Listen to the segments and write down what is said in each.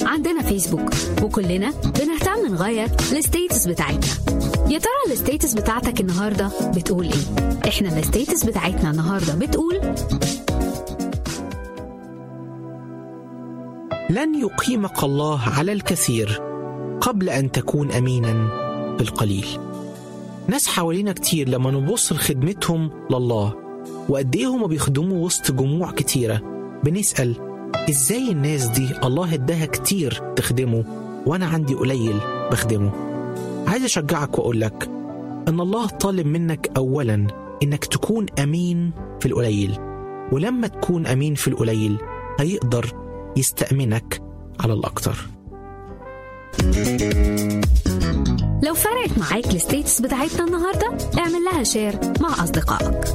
عندنا فيسبوك وكلنا بنهتم نغير الستيتس بتاعتنا. يا ترى الستيتس بتاعتك النهاردة بتقول ايه؟ احنا الستيتس بتاعتنا النهاردة بتقول: لن يقيمك الله على الكثير قبل أن تكون أمينا بالقليل. ناس حوالينا كتير لما نبص لخدمتهم لله وقد ايه هم بيخدموا وسط جموع كتيرة، بنسأل ازاي الناس دي الله اداها كتير تخدمه وانا عندي قليل بخدمه. عايز اشجعك واقول لك ان الله طالب منك اولا انك تكون امين في القليل، ولما تكون امين في القليل هيقدر يستأمنك على الاكتر. لو فرقت معاك الستيتس بتاعتنا النهاردة اعمل لها شير مع أصدقائك.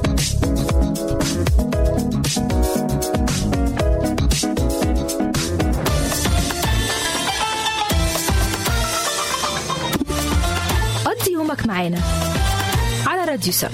قضي يومك معانا على راديو سما.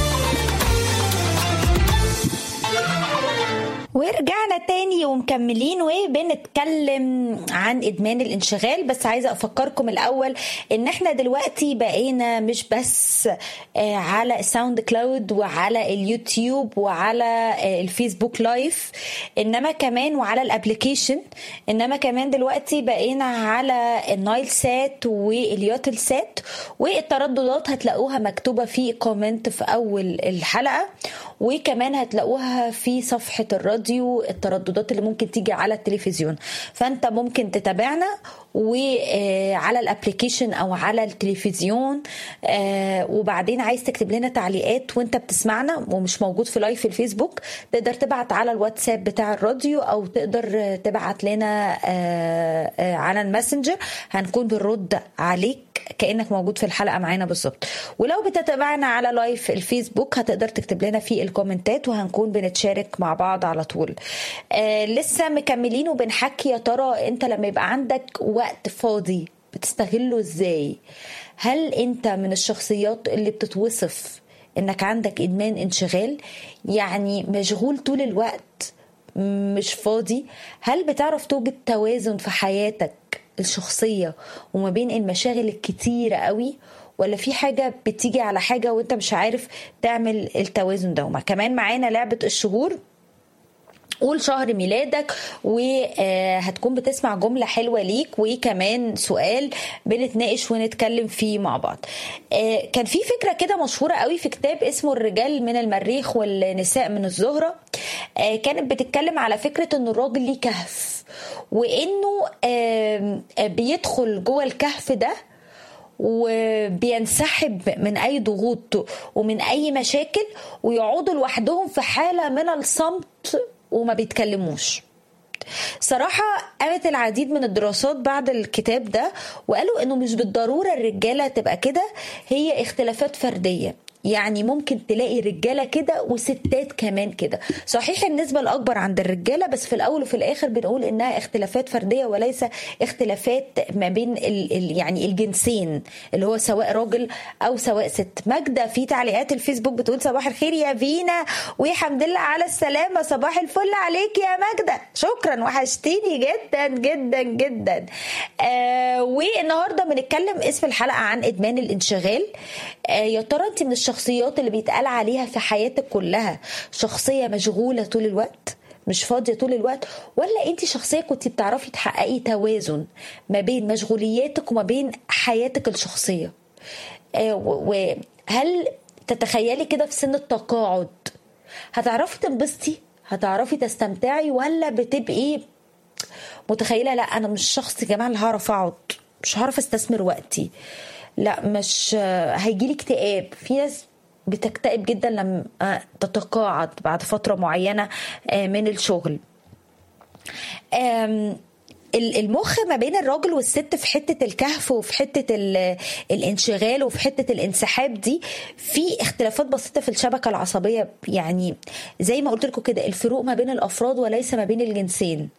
ورجعنا تاني ومكملين وبنتكلم عن إدمان الانشغال. بس عايزة أفكركم الأول إن احنا دلوقتي بقينا مش بس على الساوند كلاود وعلى اليوتيوب وعلى الفيسبوك لايف، إنما كمان وعلى الابليكيشن، إنما كمان دلوقتي بقينا على النايل سات واليوتل سات، والترددات هتلاقوها مكتوبة في كومنت في أول الحلقة، وكمان هتلاقوها في صفحة الراديو الترددات اللي ممكن تيجي على التلفزيون. فانت ممكن تتابعنا وعلى الابليكيشن او على التلفزيون، وبعدين عايز تكتب لنا تعليقات وانت بتسمعنا ومش موجود في لايف في الفيسبوك، تقدر تبعت على الواتساب بتاع الراديو او تقدر تبعت لنا على الماسنجر، هنكون بنرد عليك كأنك موجود في الحلقة معانا بالظبط. ولو بتتابعنا على لايف الفيسبوك هتقدر تكتب لنا في الكومنتات وهنكون بنتشارك مع بعض على طول. لسه مكملين وبنحكي يا ترى انت لما يبقى عندك وقت فاضي بتستغله ازاي؟ هل انت من الشخصيات اللي بتتوصف انك عندك ادمان انشغال، يعني مشغول طول الوقت مش فاضي؟ هل بتعرف توجد توازن في حياتك الشخصية وما بين المشاغل الكتيرة قوي، ولا في حاجة بتيجي على حاجة وانت مش عارف تعمل التوازن ده؟ وما كمان معانا لعبة الشهور، قول شهر ميلادك وهتكون بتسمع جملة حلوة ليك وكمان سؤال بنتناقش ونتكلم فيه مع بعض. كان في فكرة كده مشهورة قوي في كتاب اسمه الرجال من المريخ والنساء من الزهرة، كانت بتتكلم على فكرة ان الراجل ليه كهف، وانه بيدخل جوه الكهف ده وبينسحب من اي ضغوط ومن اي مشاكل ويقعدوا لوحدهم في حالة من الصمت وما بيتكلموش. صراحة قامت العديد من الدراسات بعد الكتاب ده وقالوا انه مش بالضرورة الرجالة تبقى كده، هي اختلافات فردية. يعني ممكن تلاقي رجالة كده وستات كمان كده، صحيح النسبة الأكبر عند الرجالة، بس في الأول وفي الآخر بنقول إنها اختلافات فردية وليس اختلافات ما بين يعني الجنسين، اللي هو سواء راجل أو سواء ست. ماجدة في تعليقات الفيسبوك بتقول صباح الخير يا فينا وحمد لله على السلامة. صباح الفل عليك يا ماجدة، شكرا، وحشتيني جدا جدا جدا. والنهاردة بنتكلم اسم الحلقة عن إدمان الانشغال. يا ترى انت من الشخصيات اللي بيتقال عليها في حياتك كلها شخصية مشغولة طول الوقت، مش فاضية طول الوقت، ولا انت شخصية كنت بتعرفي تحققي توازن ما بين مشغولياتك وما بين حياتك الشخصية؟ وهل تتخيلي كده في سن التقاعد هتعرفي تنبسطي، هتعرفي تستمتعي، ولا بتبقي متخيلة لا انا مش شخص يا جماعة اللي هعرف اقعد، مش هعرف استثمر وقتي، لا مش هيجيلي اكتئاب؟ في ناس بتكتئب جدا لما تتقاعد بعد فترة معينة من الشغل. المخ ما بين الراجل والست في حتة الكهف وفي حتة الانشغال وفي حتة الانسحاب دي في اختلافات بسيطة في الشبكة العصبية. يعني زي ما قلت لكم كده، الفروق ما بين الأفراد وليس ما بين الجنسين.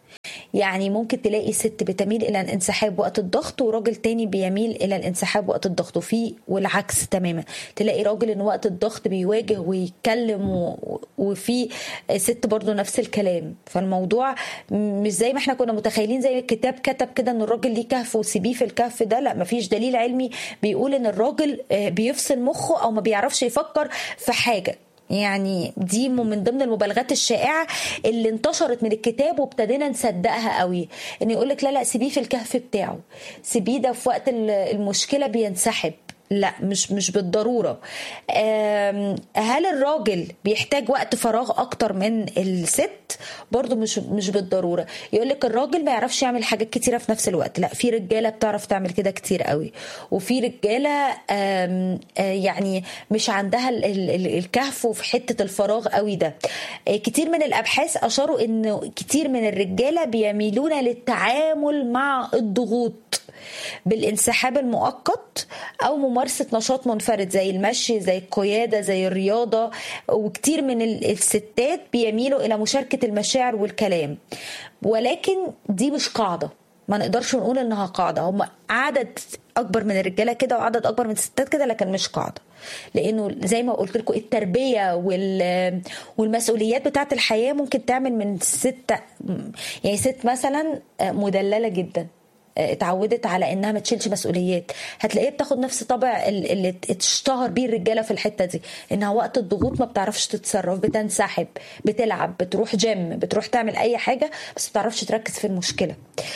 يعني ممكن تلاقي ست بتميل الى الانسحاب وقت الضغط وراجل تاني بيميل الى الانسحاب وقت الضغط، والعكس تماما. تلاقي راجل ان وقت الضغط بيواجه ويتكلم وفي ست برضو نفس الكلام. فالموضوع مش زي ما احنا كنا متخيلين زي الكتاب كتب كده ان الراجل ليه كهف وسيبيه في الكهف ده. لا، مفيش دليل علمي بيقول ان الراجل بيفصل مخه او ما بيعرفش يفكر في حاجة. يعني دي من ضمن المبالغات الشائعة اللي انتشرت من الكتاب وابتدينا نصدقها قوي، ان يقولك لا سيبيه في الكهف بتاعه، سيبيه ده في وقت المشكلة بينسحب. لا، مش بالضرورة. هل الراجل بيحتاج وقت فراغ اكتر من الست؟ برضو مش بالضرورة. يقولك الراجل ما يعرفش يعمل حاجات كتيرة في نفس الوقت. لا، في رجالة بتعرف تعمل كده كتير قوي، وفي رجالة يعني مش عندها الكهف وفي حتة الفراغ قوي ده. كتير من الابحاث اشاروا ان كتير من الرجالة بيميلون للتعامل مع الضغوط بالانسحاب المؤقت او ممارسة نشاط منفرد زي المشي، زي القيادة، زي الرياضة. وكتير من الستات بيميلوا الى مشاركة المشاعر والكلام، ولكن دي مش قاعدة. ما نقدرش نقول انها قاعدة. هم عدد اكبر من الرجالة كده وعدد اكبر من الستات كده، لكن مش قاعدة. لانه زي ما قلت لكم التربية والمسؤوليات بتاعت الحياة ممكن تعمل من يعني ست مثلا مدللة جدا اتعودت على انها ما تشيلش مسؤوليات، هتلاقيها بتاخد نفس طبع اللي اشتهر بيه الرجاله في الحته دي، انها وقت الضغوط ما بتعرفش تتصرف، بتنسحب، بتلعب، بتروح جيم، بتروح تعمل اي حاجه، بس ما بتعرفش تركز في المشكله.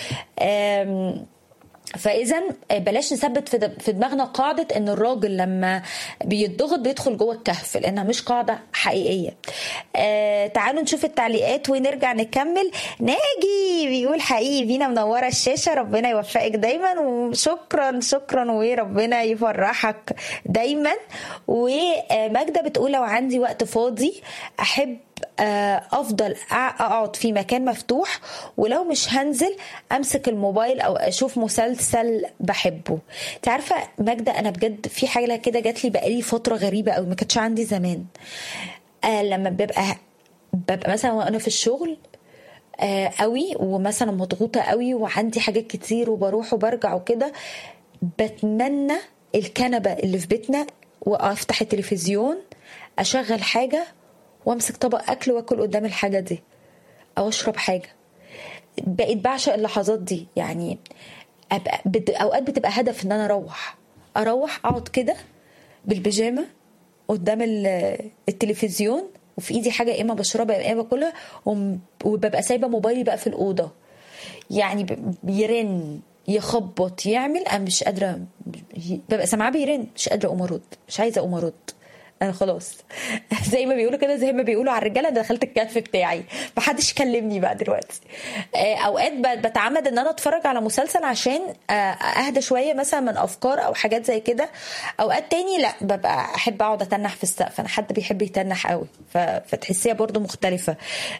فاذا بلاش نثبت في دماغنا قاعده ان الراجل لما بيتضغط بيدخل جوه الكهف، لانها مش قاعده حقيقيه. تعالوا نشوف التعليقات ونرجع نكمل. ناجي بيقول حقيقي فينا منوره الشاشه، ربنا يوفقك دايما، وشكرا وربنا يفرحك دايما. وماجده بتقول لو عندي وقت فاضي احب افضل اقعد في مكان مفتوح، ولو مش هنزل امسك الموبايل او اشوف مسلسل بحبه. تعرفه ماجده، انا بجد في حاجه كده جات لي بقالي فتره غريبه قوي، ما كانتش عندي زمان. لما ببقى مثلا وانا في الشغل قوي ومثلا مضغوطه قوي وعندي حاجات كتير وبروح وبرجع وكده، بتمنى الكنبه اللي في بيتنا وافتح التلفزيون، اشغل حاجه وامسك طبق اكل واكل قدام الحاجه دي او اشرب حاجه. بقيت بعشق اللحظات دي. يعني اوقات بتبقى هدف ان انا اروح اقعد كده بالبيجامه قدام التلفزيون وفي ايدي حاجه اما بشربها يا اما باكلها، وببقى سايبه موبايلي بقى في الاوضه. يعني بيرن يخبط يعمل، انا مش قادره، ببقى سامعاه بيرن مش قادره اقوم ارد، مش عايزه اقوم ارد، انا خلاص زي ما بيقولوا كده، زي ما بيقولوا على الرجاله، دخلت الكهف بتاعي، محدش يكلمني بقى دلوقتي. اوقات بتعمد ان انا اتفرج على مسلسل عشان اهدى شويه مثلا من افكار او حاجات زي كده. اوقات تاني لا، ببقى احب اقعد اتنح في السقف، انا حد بيحب يتنح قوي، فتحسيها برضو مختلفه.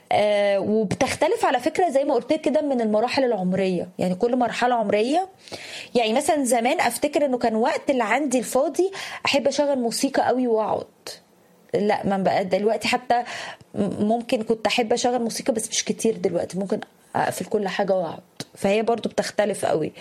وبتختلف على فكره زي ما قلت كده من المراحل العمريه. يعني كل مرحله عمريه، يعني مثلا زمان افتكر انه كان وقت اللي عندي الفاضي احب اشغل موسيقى قوي واقعد. لا، ما بقى دلوقتي، حتى ممكن كنت احب اشغل موسيقى بس مش كتير دلوقتي، ممكن اقفل كل حاجه واقعد. فهي برضو بتختلف قوي.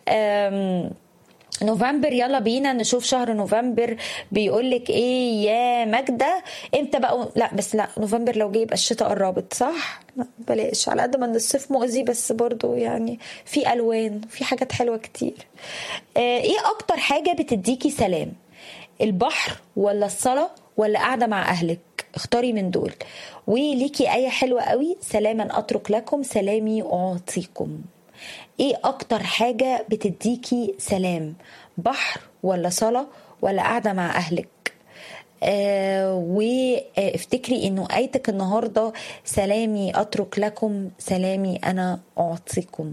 نوفمبر، يلا بينا نشوف شهر نوفمبر بيقولك ايه يا ماجدة. امتى بقى؟ لا بس لا، نوفمبر لو جه يبقى الشتاء قربت، صح؟ لا بلاش، على قد ما ان الصيف مؤذي بس برضو يعني في الوان، في حاجات حلوه كتير. ايه اكتر حاجه بتديكي سلام؟ البحر ولا الصلاة ولا قاعدة مع أهلك؟ اختاري من دول. وليكي آية حلوة قوي، سلاما أترك لكم سلامي أعطيكم. ايه أكتر حاجة بتديكي سلام؟ بحر ولا صلاة ولا قاعدة مع أهلك؟ وافتكري انه آيتك النهاردة سلامي أترك لكم سلامي أنا أعطيكم.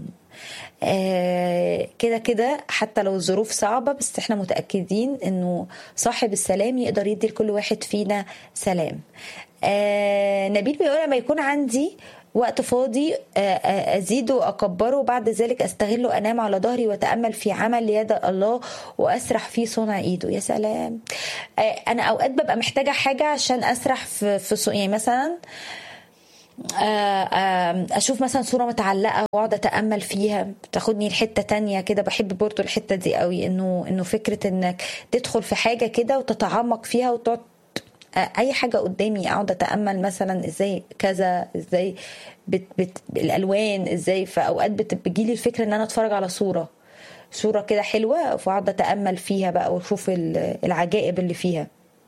كده كده حتى لو الظروف صعبة، بس احنا متأكدين انه صاحب السلام يقدر يدي لكل واحد فينا سلام. نبيل بيقول لما يكون عندي وقت فاضي أزيده وأكبره، بعد ذلك أستغله، أنام على ظهري وأتأمل في عمل يد الله وأسرح في صنع إيده. يا سلام. أنا أوقات ببقى محتاجة حاجة عشان أسرح في يعني مثلا اشوف مثلا صورة متعلقة واقعد اتأمل فيها، تاخدني لحتة تانية كده. بحب برضو الحتة دي قوي، انه فكرة انك تدخل في حاجة كده وتتعمق فيها وتقعد اي حاجة قدامي اقعد اتأمل مثلا ازاي كذا، ازاي الالوان ازاي. فاوقات بتجيلي الفكرة ان انا اتفرج على صورة كده حلوة فاقعد اتأمل فيها بقى واشوف العجائب اللي فيها.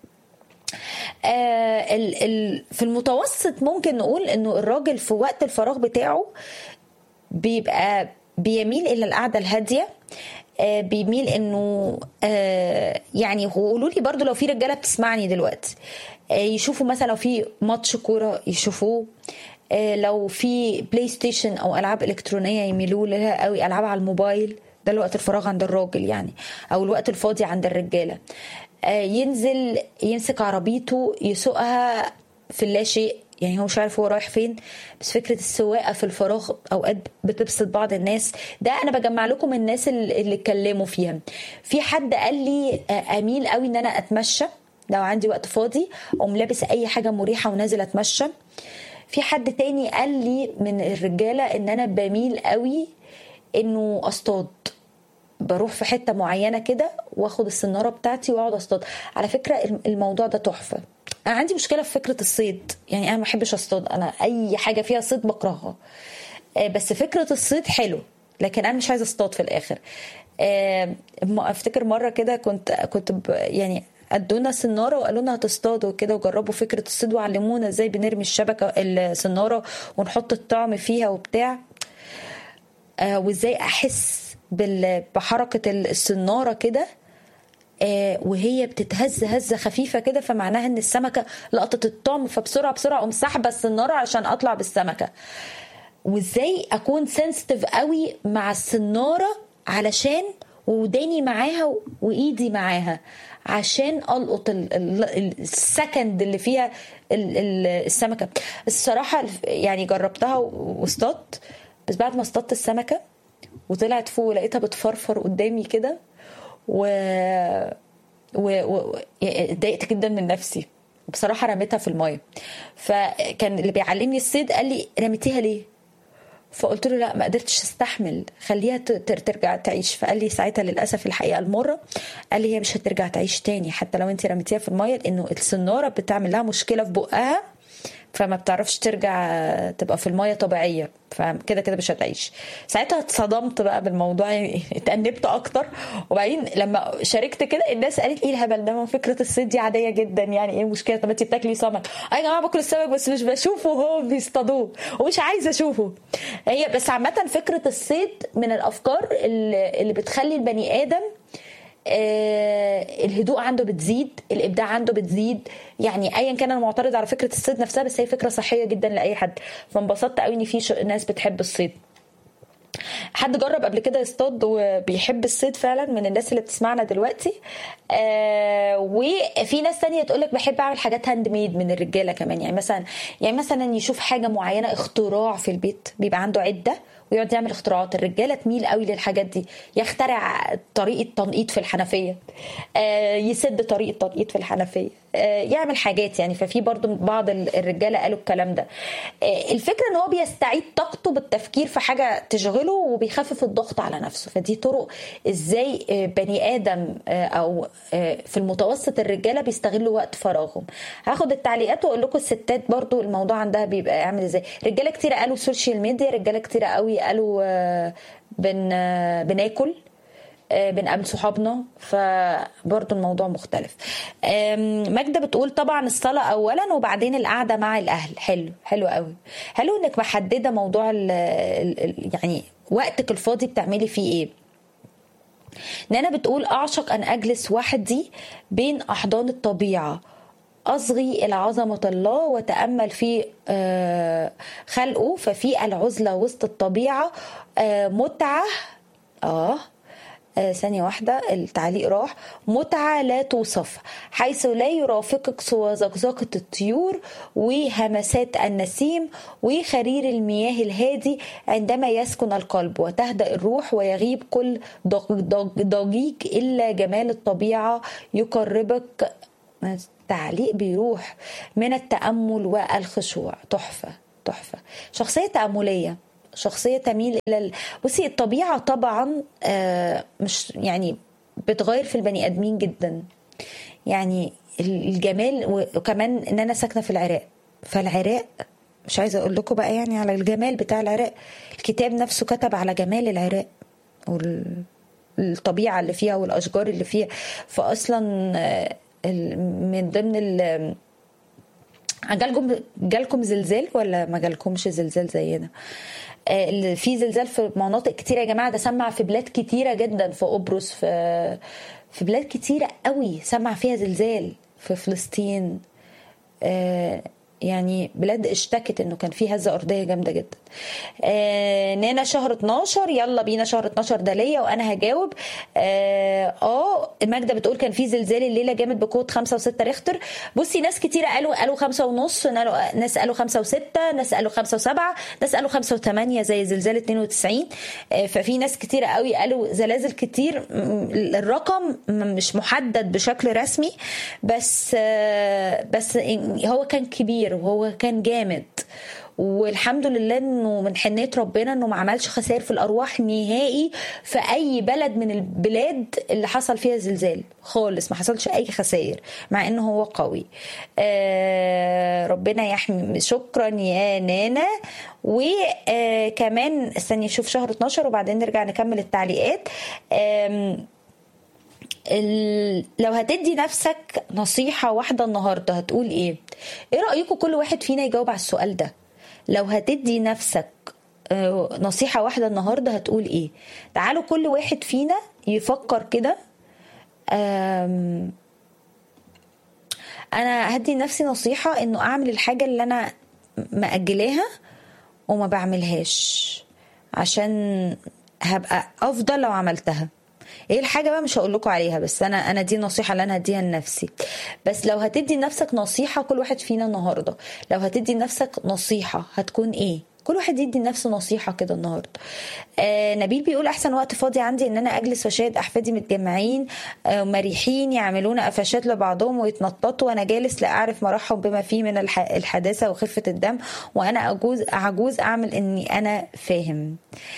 في المتوسط ممكن نقول انه الراجل في وقت الفراغ بتاعه بيبقى بيميل الى القعدة الهادية، بيميل انه يعني قولوا لي برضو لو في رجالة بتسمعني دلوقتي يشوفوا مثلا لو في ماتش كورة يشوفوه، لو في بلاي ستيشن او العاب الكترونية يميلوا لها قوي، العاب على الموبايل. ده الوقت الفراغ عند الراجل يعني، او الوقت الفاضي عند الرجالة. ينزل يمسك عربيته يسوقها في اللاشيء، يعني هو مش عارف هو رايح فين. بس فكرة السواقة في الفراغ أوقات بتبسط بعض الناس. ده أنا بجمع لكم الناس اللي اتكلموا فيها. في حد قال لي أميل قوي إن أنا أتمشى لو عندي وقت فاضي، أقوم لابس أي حاجة مريحة ونازل أتمشى. في حد تاني قال لي من الرجالة إن أنا بميل قوي إنه أصطاد، بروح في حتة معينة كده واخد السنارة بتاعتي واقعد اصطاد. على فكرة الموضوع ده تحفة. انا عندي مشكلة في فكرة الصيد، يعني انا ما بحبش اصطاد، انا اي حاجة فيها صيد بكرهها. بس فكرة الصيد حلو، لكن انا مش عايزة اصطاد في الاخر. افتكر مرة كده كنت يعني ادونا سنارة وقالوا لنا هتصطادوا كده وجربوا فكرة الصيد وعلمونا ازاي بنرمي الشبكة السنارة ونحط الطعم فيها وبتاع، وازاي احس بحركة السنارة كده وهي بتتهز هزة خفيفة كده، فمعناها ان السمكة لقطت الطعم، فبسرعة اقوم سحبة السنارة عشان اطلع بالسمكة. وازاي اكون سنسيتيف قوي مع السنارة علشان وداني معاها وايدي معاها عشان القط السكند اللي فيها السمكة. الصراحة يعني جربتها واصطدت، بس بعد ما اصطدت السمكة وطلعت فوق ولقيتها بتفرفر قدامي كده اتضايقت جدا من نفسي بصراحة. رميتها في المية. فكان اللي بيعلمني الصيد قال لي رميتيها ليه؟ فقلت له لا، ما قدرتش استحمل، خليها ترجع تعيش. فقال لي ساعتها للأسف الحقيقة المرة، قال لي هي مش هترجع تعيش تاني حتى لو انت رميتيها في المية، لانه السنارة بتعمل لها مشكلة في بقها فما بتعرفش ترجع تبقى في المية طبيعية، فكده مش هتعيش. ساعتها اتصدمت بقى بالموضوع، يعني اتأنبت اكتر. وبعدين لما شاركت كده الناس قالت ايه الهبل ده، فكرة الصيد دي عادية جدا، يعني ايه المشكلة؟ طب انت بتاكلي سمك؟ يا جماعة باكل السمك بس مش بشوفه هو بيصطادوه ومش عايزة اشوفه. هي بس عامة فكرة الصيد من الافكار اللي بتخلي البني ادم الهدوء عنده بتزيد، الابداع عنده بتزيد. يعني ايا كان انا معترض على فكره الصيد نفسها، بس هي فكره صحيه جدا لاي حد. فانبسطت قوي ان في ناس بتحب الصيد. حد جرب قبل كده يصطاد وبيحب الصيد فعلا من الناس اللي بتسمعنا دلوقتي؟ وفي ناس تانية تقولك بحب اعمل حاجات هاند ميد من الرجاله كمان. يعني مثلا يشوف حاجه معينه اختراع في البيت، بيبقى عنده عده ويقعد يعمل اختراعات. الرجاله تميل قوي للحاجات دي، يخترع طريقه تنقيط في الحنفيه، يسد طريقه تنقيط في الحنفيه، يعمل حاجات يعني. ففي برضو بعض الرجاله قالوا الكلام ده. الفكره ان هو بيستعيد طاقته بالتفكير في حاجه تشغله وبيخفف الضغط على نفسه. فدي طرق ازاي بني ادم او في المتوسط الرجاله بيستغلوا وقت فراغهم. هاخد التعليقات واقول لكم الستات برضو الموضوع عندها بيبقى عامل ازاي. رجاله كتير قالوا سوشيال ميديا، رجاله كتير قوي قالوا بناكل، بنقابل صحابنا، فبرضو الموضوع مختلف. ماجدة بتقول طبعا الصلاة أولا وبعدين القعدة مع الأهل. حلو قوي. حلو إنك محددة موضوع يعني وقتك الفاضي بتعملي فيه إيه. نانا بتقول أعشق أن أجلس وحدي بين أحضان الطبيعة، أصغي إلى عظمة الله وتأمل في خلقه، ففي العزلة وسط الطبيعة متعة. ثانية واحدة، التعليق راح. متعة لا توصف، حيث لا يرافقك سوى زقزقة الطيور وهمسات النسيم وخرير المياه الهادي عندما يسكن القلب وتهدأ الروح ويغيب كل ضجيج إلا جمال الطبيعة يقربك. تعليق بيروح من التأمل والخشوع. تحفة تحفة. شخصية تأملية، شخصية تميل إلى بصي الطبيعة طبعا مش يعني بتغير في البني آدمين جدا، يعني الجمال. وكمان ان انا ساكنة في العراق، فالعراق مش عايزة اقول لكم بقى يعني على الجمال بتاع العراق. الكتاب نفسه كتب على جمال العراق والطبيعة اللي فيها والاشجار اللي فيها. فاصلا من ضمن جالكم زلزال ولا ما جالكمش زلزال زينا؟ في زلزال في مناطق كتيرة يا جماعة، ده سمع في بلاد كتيرة جدا، في قبرص، في بلاد كتيرة قوي سمع فيها زلزال، في فلسطين، يعني بلاد اشتكت انه كان في هزة ارضية جامدة جدا. نانا شهر 12، يلا بينا شهر 12 ده ليا وانا هجاوب. ماجدة بتقول كان في زلزال الليلة جامد بقوة 5.6 ريختر. بصي ناس كتيرة قالوا 5.5، ناس قالوا 5.6، ناس قالوا 5.7، ناس قالوا 5.8 زي زلزال 92. ففي ناس كتيرة قوي قالوا زلازل كتير. الرقم مش محدد بشكل رسمي، بس هو كان كبير وهو كان جامد، والحمد لله انه من حنية ربنا انه ما عملش خسائر في الارواح نهائي في اي بلد من البلاد اللي حصل فيها زلزال خالص، ما حصلش اي خسائر مع انه هو قوي. ربنا يحمي. شكرا يا نانا. وكمان استني اشوف شهر 12 وبعدين نرجع نكمل التعليقات. لو هتدي نفسك نصيحة واحدة النهاردة هتقول ايه رأيكم؟ كل واحد فينا يجاوب على السؤال ده. لو هتدي نفسك نصيحة واحدة النهاردة هتقول ايه؟ تعالوا كل واحد فينا يفكر كده. انا هدي نفسي نصيحة انه اعمل الحاجة اللي انا مأجلاها وما بعملهاش، عشان هبقى افضل لو عملتها. ايه الحاجة بقى؟ مش هقول لكم عليها، بس انا دي النصيحة اللي انا هديها لنفسي. بس لو هتدي لنفسك نصيحة، كل واحد فينا النهاردة لو هتدي لنفسك نصيحة هتكون ايه؟ كل واحد يدي لنفسه نصيحة كده النهاردة. نبيل بيقول احسن وقت فاضي عندي ان انا اجلس واشاهد احفادي متجمعين مريحين يعملون قفشات لبعضهم ويتنططوا وانا جالس لا اعرف مرحهم بما فيه من الحداثة وخفة الدم، وانا عجوز اعمل اني انا فاهم.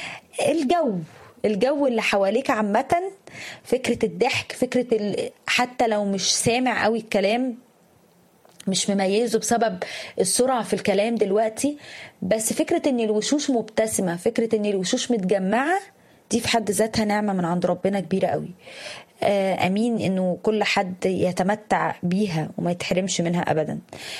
الجو اللي حواليك عامة، فكرة الضحك، فكرة حتى لو مش سامع قوي الكلام، مش مميزه بسبب السرعة في الكلام دلوقتي، بس فكرة ان الوشوش مبتسمة، فكرة ان الوشوش متجمعة، دي في حد ذاتها نعمة من عند ربنا كبيرة قوي. امين انه كل حد يتمتع بيها وما يتحرمش منها ابدا.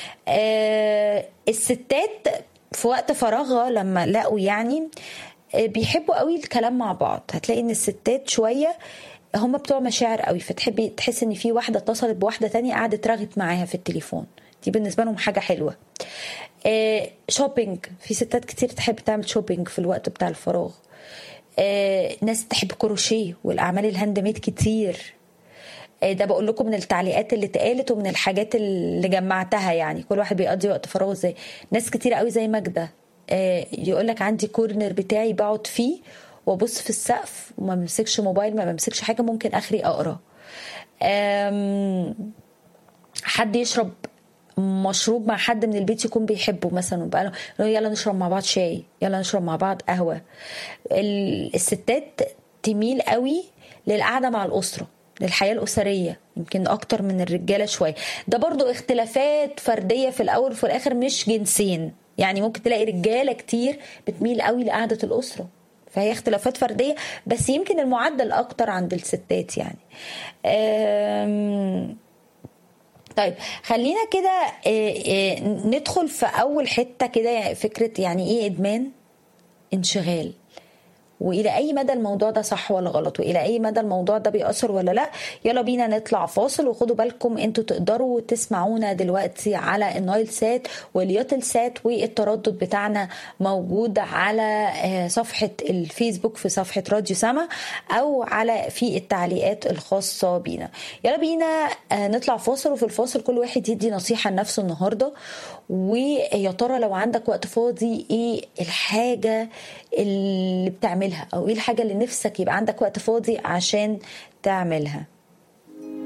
الستات في وقت فراغها لما لقوا يعني بيحبوا قوي الكلام مع بعض. هتلاقي ان الستات شوية هم بتوع مشاعر قوي، فتحبي تحس ان في واحدة اتصلت بواحدة تانية قعدت رغت معاها في التليفون، دي بالنسبة لهم حاجة حلوة. شوبينج، في ستات كتير تحب تعمل شوبينج في الوقت بتاع الفراغ. ناس تحب كروشيه والاعمال الهاند ميد كتير. ده بقول لكم من التعليقات اللي اتقالت ومن الحاجات اللي جمعتها، يعني كل واحد بيقضي وقت فراغه ازاي. ناس كتير قوي زي ماجدة يقولك عندي كورنر بتاعي بقعد فيه وابص في السقف وما بمسكش موبايل، ما بمسكش حاجة، ممكن اخري اقرا. حد يشرب مشروب مع حد من البيت يكون بيحبه مثلا، وبقى يلا نشرب مع بعض شاي، يلا نشرب مع بعض قهوة. الستات تميل قوي للقعدة مع الأسرة، للحياة الأسرية، يمكن أكتر من الرجالة شوية. ده برضو اختلافات فردية في الأول وفي الآخر، مش جنسين. يعني ممكن تلاقي رجالة كتير بتميل قوي لقعدة الأسرة، فهي اختلافات فردية، بس يمكن المعدل أكتر عند الستات يعني. طيب خلينا كده ندخل في أول حتة كده، فكرة يعني إيه إدمان؟ انشغال. وإلى أي مدى الموضوع ده صح ولا غلط، وإلى أي مدى الموضوع ده بيأثر ولا لا. يلا بينا نطلع فاصل، وخدوا بالكم انتوا تقدروا تسمعونا دلوقتي على النايل سات واليوتل سات، والتردد بتاعنا موجود على صفحة الفيسبوك في صفحة راديو سما، أو على في التعليقات الخاصة بينا. يلا بينا نطلع فاصل، وفي الفاصل كل واحد يدي نصيحة لنفسه النهاردة. ويا ترى لو عندك وقت فاضي ايه الحاجة اللي بتعملها، او ايه الحاجة اللي نفسك يبقى عندك وقت فاضي عشان تعملها؟